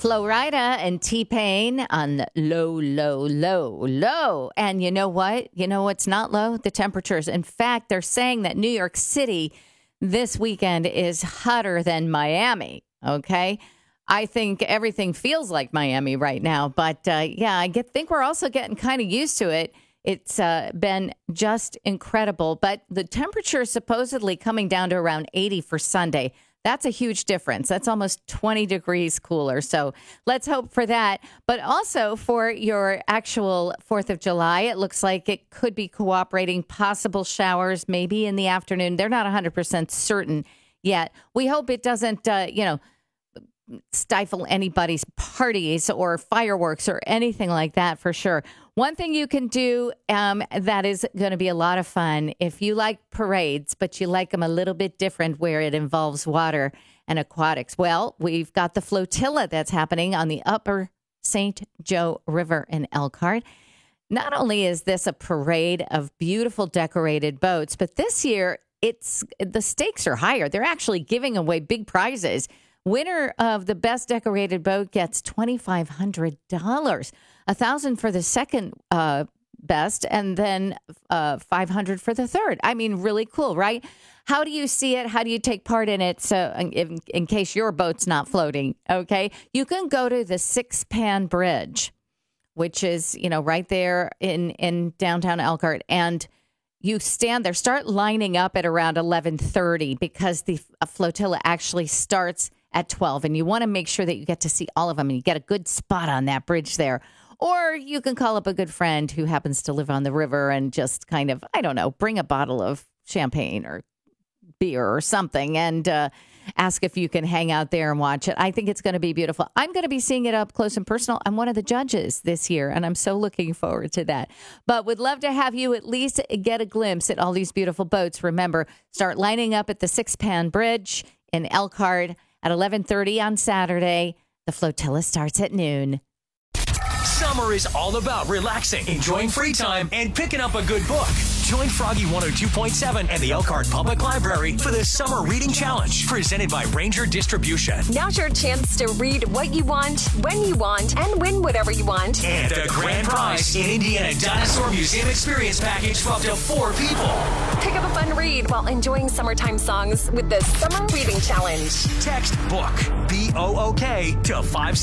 Flo Rida and T-Pain on low, low, low, low. And you know what? You know what's not low? The temperatures. In fact, they're saying that New York City this weekend is hotter than Miami. Okay. I think everything feels like Miami right now. But think we're also getting kind of used to it. It's been just incredible. But the temperature is supposedly coming down to around 80 for Sunday. That's a huge difference. That's almost 20 degrees cooler. So let's hope for that. But also for your actual 4th of July, it looks like it could be cooperating, possible showers maybe in the afternoon. They're not 100% certain yet. We hope it doesn't, stifle anybody's parties or fireworks or anything like that for sure. One thing you can do that is going to be a lot of fun if you like parades, but you like them a little bit different where it involves water and aquatics. Well, we've got the flotilla that's happening on the Upper St. Joe River in Elkhart. Not only is this a parade of beautiful decorated boats, but this year the stakes are higher. They're actually giving away big prizes. Winner of the best decorated boat gets $2,500, $1,000 for the second best, and then $500 for the third. I mean, really cool, right? How do you see it? How do you take part in it? So, in case your boat's not floating, okay, you can go to the Six-Pan Bridge, which is right there in downtown Elkhart, and you stand there. Start lining up at around 11:30 because the flotilla actually starts at 12, and you want to make sure that you get to see all of them and you get a good spot on that bridge there. Or you can call up a good friend who happens to live on the river and just kind of, bring a bottle of champagne or beer or something and ask if you can hang out there and watch it. I think it's going to be beautiful. I'm going to be seeing it up close and personal. I'm one of the judges this year, and I'm so looking forward to that. But would love to have you at least get a glimpse at all these beautiful boats. Remember, start lining up at the Six-Pan Bridge in Elkhart at 11:30 on Saturday. The flotilla starts at noon. Summer is all about relaxing, enjoying free time, and picking up a good book. Join Froggy 102.7 and the Elkhart Public Library for the Summer Reading Challenge, presented by Ranger Distribution. Now's your chance to read what you want, when you want, and win whatever you want. And a grand prize, an Indiana Dinosaur Museum Experience package for up to 4 people. Pick up a fun read while enjoying summertime songs with the Summer Reading Challenge. Text BOOK, B-O-O-K, to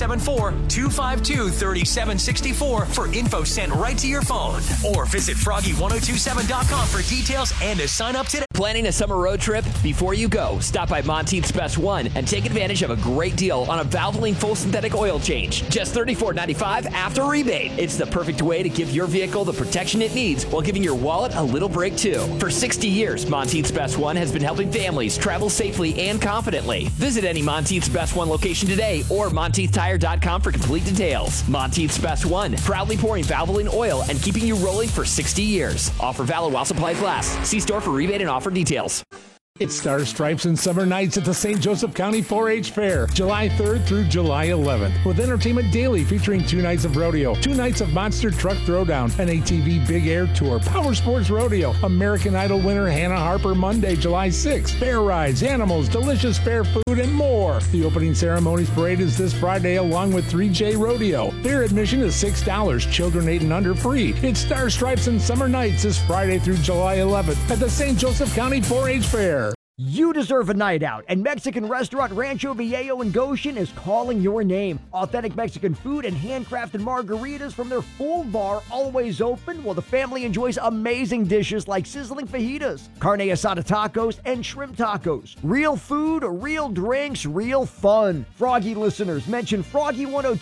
574-252-3764 for info sent right to your phone. Or visit Froggy1027.com for details and to sign up today. Planning a summer road trip? Before you go, stop by Monteith's Best One and take advantage of a great deal on a Valvoline full synthetic oil change. Just $34.95 after rebate. It's the perfect way to give your vehicle the protection it needs while giving your wallet a little break too. For 60 years, Monteith's Best One has been helping families travel safely and confidently. Visit any Monteith's Best One location today or MonteithTire.com for complete details. Monteith's Best One, proudly pouring Valvoline oil and keeping you rolling for 60 years. Offer valid while supplies last. See store for rebate and offer details. It's Star Stripes and Summer Nights at the St. Joseph County 4-H Fair, July 3rd through July 11th, with entertainment daily featuring 2 nights of rodeo, 2 nights of monster truck throwdown, an ATV big air tour, power sports rodeo, American Idol winner Hannah Harper Monday, July 6th, fair rides, animals, delicious fair food, and more. The opening ceremonies parade is this Friday along with 3J Rodeo. Fair admission is $6, children 8 and under free. It's Star Stripes and Summer Nights this Friday through July 11th at the St. Joseph County 4-H Fair. You deserve a night out, and Mexican restaurant Rancho Viejo in Goshen is calling your name. Authentic Mexican food and handcrafted margaritas from their full bar, always open, while the family enjoys amazing dishes like sizzling fajitas, carne asada tacos, and shrimp tacos. Real food, real drinks, real fun. Froggy listeners, mention Froggy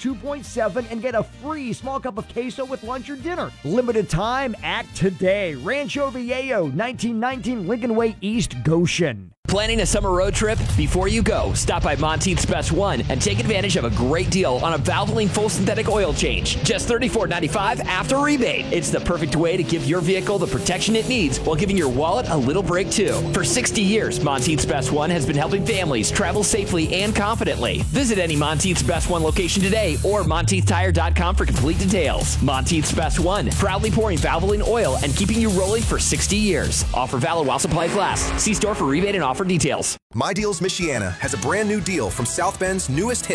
102.7 and get a free small cup of queso with lunch or dinner. Limited time, act today. Rancho Viejo, 1919 Lincoln Way East, Goshen. Planning a summer road trip? Before you go, stop by Monteith's Best One and take advantage of a great deal on a Valvoline full synthetic oil change. Just $34.95 after rebate. It's the perfect way to give your vehicle the protection it needs while giving your wallet a little break too. For 60 years, Monteith's Best One has been helping families travel safely and confidently. Visit any Monteith's Best One location today or MonteithTire.com for complete details. Monteith's Best One, proudly pouring Valvoline oil and keeping you rolling for 60 years. Offer valid while supplies last. See store for rebate and offer details. My Deals Michiana has a brand new deal from South Bend's newest hit.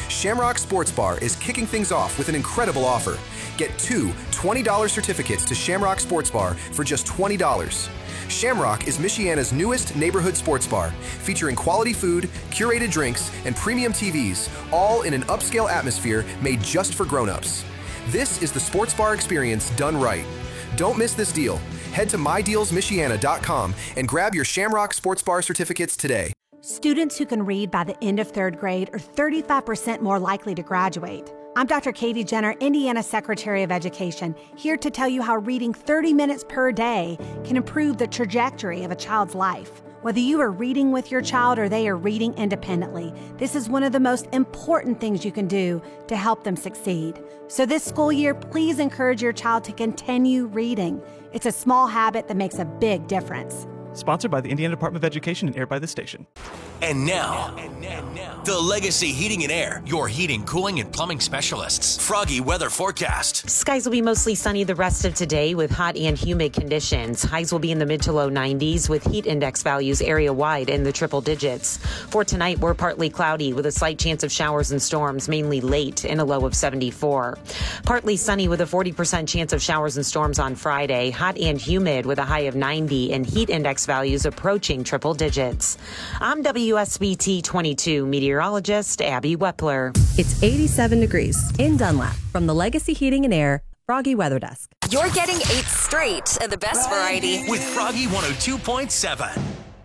Shamrock Sports Bar is kicking things off with an incredible offer. Get 2 $20 certificates to Shamrock Sports Bar for just $20. Shamrock is Michiana's newest neighborhood sports bar, featuring quality food, curated drinks, and premium TVs, all in an upscale atmosphere made just for grown-ups. This is the sports bar experience done right. Don't miss this deal. Head to mydealsmichiana.com and grab your Shamrock Sports Bar certificates today. Students who can read by the end of third grade are 35% more likely to graduate. I'm Dr. Katie Jenner, Indiana Secretary of Education, here to tell you how reading 30 minutes per day can improve the trajectory of a child's life. Whether you are reading with your child or they are reading independently, this is one of the most important things you can do to help them succeed. So this school year, please encourage your child to continue reading. It's a small habit that makes a big difference. Sponsored by the Indiana Department of Education and aired by this station. And now, the Legacy Heating and Air, your heating, cooling, and plumbing specialists. Froggy weather forecast. Skies will be mostly sunny the rest of today with hot and humid conditions. Highs will be in the mid to low 90s with heat index values area-wide in the triple digits. For tonight, we're partly cloudy with a slight chance of showers and storms, mainly late, in a low of 74. Partly sunny with a 40% chance of showers and storms on Friday. Hot and humid with a high of 90 and heat index values approaching triple digits. I'm WSBT 22 meteorologist Abby Wepler. It's 87 degrees in Dunlap from the Legacy Heating and Air Froggy Weather Desk. You're getting 8 straight of the best variety With Froggy 102.7.